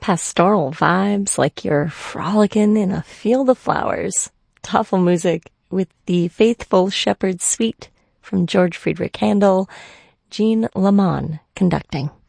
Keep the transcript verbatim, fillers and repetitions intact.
pastoral vibes like you're frolicking in a field of flowers. Tafelmusik with the Faithful Shepherd Suite from George Friedrich Handel, Jean Lamont conducting.